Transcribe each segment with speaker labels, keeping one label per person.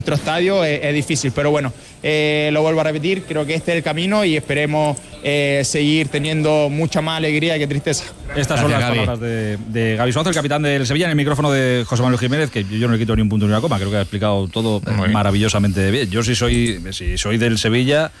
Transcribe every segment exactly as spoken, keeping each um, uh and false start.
Speaker 1: Nuestro estadio es, es difícil, pero bueno, eh, lo vuelvo a repetir, creo que este es el camino y esperemos eh, seguir teniendo mucha más alegría que tristeza.
Speaker 2: Estas son las palabras de, de Gaby Suazo, el capitán del Sevilla, en el micrófono de José Manuel Jiménez, que yo no le quito ni un punto ni una coma, creo que ha explicado todo maravillosamente bien. Yo sí soy, si soy del Sevilla,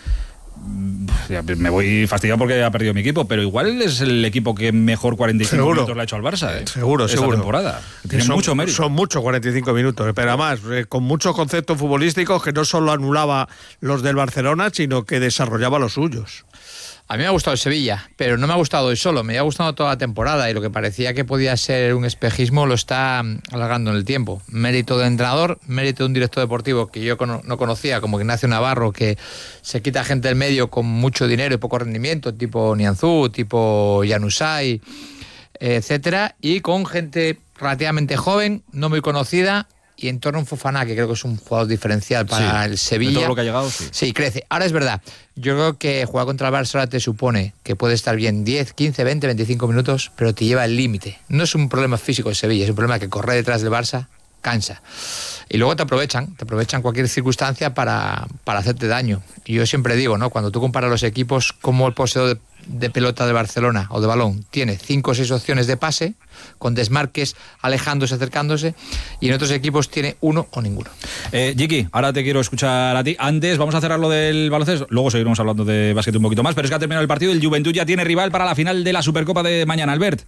Speaker 2: me voy fastidiado porque ha perdido mi equipo, pero igual es el equipo que mejor cuarenta y cinco
Speaker 3: seguro.
Speaker 2: minutos le ha hecho al Barça. ¿eh?
Speaker 3: Seguro,
Speaker 2: esta
Speaker 3: seguro.
Speaker 2: temporada. Tiene
Speaker 3: son,
Speaker 2: mucho mérito.
Speaker 3: Son muchos cuarenta y cinco minutos, pero además eh, con muchos conceptos futbolísticos que no solo anulaba los del Barcelona, sino que desarrollaba los suyos.
Speaker 4: A mí me ha gustado el Sevilla, pero no me ha gustado hoy solo, me ha gustado toda la temporada y lo que parecía que podía ser un espejismo lo está alargando en el tiempo. Mérito del entrenador, mérito de un director deportivo que yo no conocía, como Ignacio Navarro, que se quita gente del medio con mucho dinero y poco rendimiento, tipo Nianzú, tipo Januzaj, etcétera, y con gente relativamente joven, no muy conocida, y en torno a un Fofana, que creo que es un jugador diferencial para sí, el Sevilla.
Speaker 2: Todo lo que ha llegado, sí.
Speaker 4: Sí, crece. Ahora es verdad, yo creo que jugar contra el Barça te supone que puede estar bien diez, quince, veinte, veinticinco minutos, pero te lleva al límite. No es un problema físico de Sevilla, es un problema que correr detrás del Barça cansa. Y luego te aprovechan, te aprovechan cualquier circunstancia para, para hacerte daño. Y yo siempre digo, ¿no? Cuando tú comparas los equipos, como el poseedor de, de pelota de Barcelona o de balón tiene cinco o seis opciones de pase, con desmarques, alejándose, acercándose, y en otros equipos tiene uno o ninguno.
Speaker 2: Eh, Jiki, ahora te quiero escuchar a ti. Antes vamos a cerrar lo del baloncesto, luego seguiremos hablando de básquet un poquito más, pero es que ha terminado el partido y el Juventud ya tiene rival para la final de la Supercopa de mañana, Albert.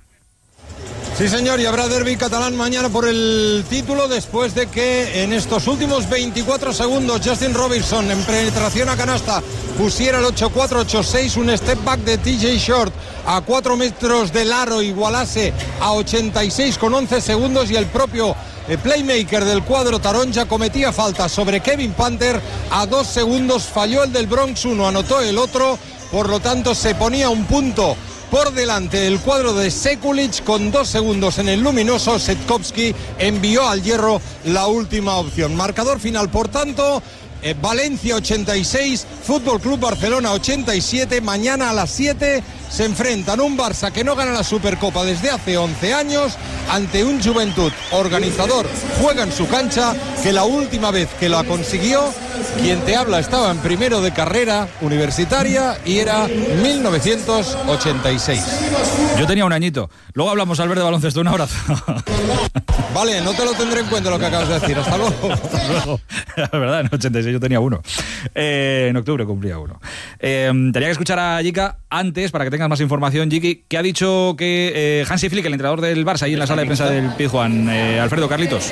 Speaker 5: Sí, señor, y habrá derbi catalán mañana por el título después de que en estos últimos veinticuatro segundos Justin Robinson en penetración a canasta pusiera el ocho cuatro, ocho seis, un step back de T J Short a cuatro metros del aro igualase a ochenta y seis con once segundos y el propio eh, playmaker del cuadro taronja cometía falta sobre Kevin Panther a dos segundos, falló el del Bronx uno, anotó el otro, por lo tanto se ponía un punto por delante el cuadro de Sekulic con dos segundos en el luminoso. Setkowski envió al hierro la última opción. Marcador final, por tanto, eh, Valencia ochenta y seis, Fútbol Club Barcelona ochenta y siete. Mañana a las siete se enfrentan un Barça que no gana la Supercopa desde hace once años ante un Juventud organizador, juega en su cancha, que la última vez que la consiguió, quien te habla estaba en primero de carrera universitaria y era mil novecientos ochenta y seis.
Speaker 2: Yo tenía un añito. Luego hablamos, Albert, de baloncesto. Un abrazo.
Speaker 5: Vale, no te lo tendré en cuenta lo que acabas de decir. Hasta luego.
Speaker 2: Hasta luego. La verdad, en ochenta y seis yo tenía uno. Eh, en octubre cumplía uno. Eh, tenía que escuchar a Jika antes, para que tengas más información, Jiki, que ha dicho que eh, Hansi Flick, el entrenador del Barça, ahí en la sala de prensa del Pizjuán. Eh, Alfredo, Carlitos.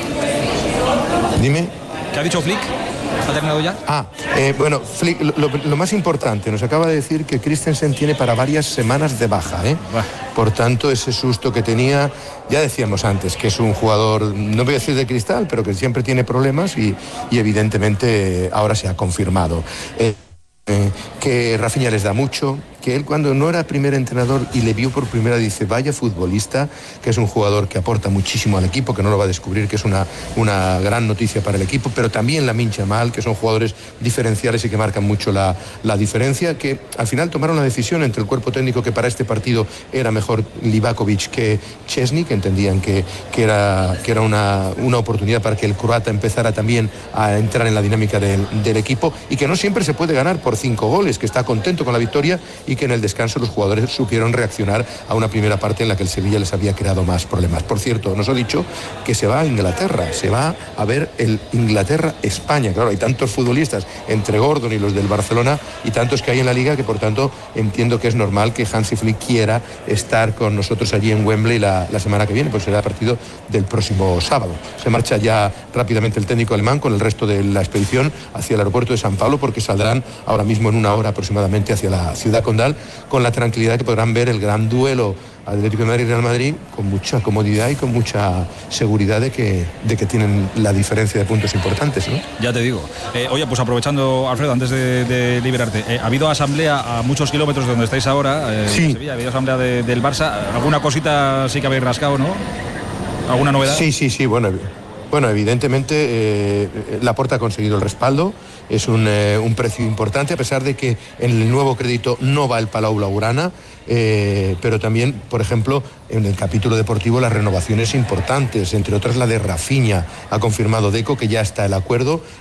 Speaker 6: Dime.
Speaker 2: ¿Qué ha dicho Flick? ¿Ha terminado ya?
Speaker 6: Ah, eh, bueno, Flick, lo, lo más importante, nos acaba de decir que Christensen tiene para varias semanas de baja, ¿eh? Por tanto, ese susto que tenía, ya decíamos antes, que es un jugador, no voy a decir de cristal, pero que siempre tiene problemas y, y evidentemente ahora se ha confirmado. Eh, eh, que Rafinha les da mucho, que él cuando no era primer entrenador y le vio por primera dice, vaya futbolista, que es un jugador que aporta muchísimo al equipo, que no lo va a descubrir, que es una, una gran noticia para el equipo, pero también Lamine Yamal, que son jugadores diferenciales y que marcan mucho la, la diferencia, que al final tomaron la decisión entre el cuerpo técnico que para este partido era mejor Livakovic que Chesney, que entendían que, que era, que era una, una oportunidad para que el croata empezara también a entrar en la dinámica del, del equipo, y que no siempre se puede ganar por cinco goles, que está contento con la victoria y que en el descanso los jugadores supieron reaccionar a una primera parte en la que el Sevilla les había creado más problemas. Por cierto, nos ha dicho que se va a Inglaterra, se va a ver el Inglaterra-España. Claro, hay tantos futbolistas entre Gordon y los del Barcelona y tantos que hay en la Liga que por tanto entiendo que es normal que Hansi Flick quiera estar con nosotros allí en Wembley la, la semana que viene, pues será a partido del próximo sábado. Se marcha ya rápidamente el técnico alemán con el resto de la expedición hacia el aeropuerto de San Pablo, porque saldrán ahora mismo en una hora aproximadamente hacia la ciudad condal, con la tranquilidad que podrán ver el gran duelo Atlético de Madrid y Real Madrid con mucha comodidad y con mucha seguridad de que, de que tienen la diferencia de puntos importantes, ¿no?
Speaker 2: Ya te digo. Eh, oye, pues aprovechando, Alfredo, antes de, de liberarte, eh, ha habido asamblea a muchos kilómetros de donde estáis ahora, eh,
Speaker 6: sí.
Speaker 2: en Sevilla, ha habido asamblea de, del Barça. ¿Alguna cosita sí que habéis rascado, no? ¿Alguna novedad?
Speaker 6: Sí, sí, sí, bueno, Bueno, evidentemente eh, Laporta ha conseguido el respaldo, es un, eh, un precio importante, a pesar de que en el nuevo crédito no va el Palau Blaugrana, eh, pero también, por ejemplo, en el capítulo deportivo las renovaciones importantes, entre otras la de Rafinha, ha confirmado Deco que ya está el acuerdo